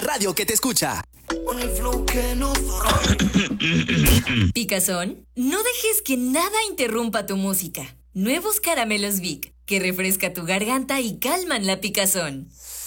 radio que te escucha. Picazón, no dejes que nada interrumpa tu música. Nuevos caramelos Vic, que refresca tu garganta y calman la picazón.